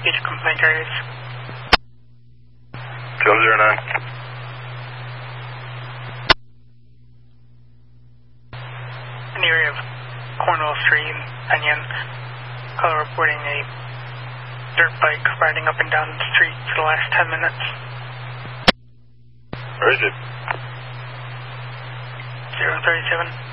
Each complaint areas. 009. In the area of Cornwall Street and Onion, caller reporting a dirt bike riding up and down the street for the last 10 minutes. Where is it? 037.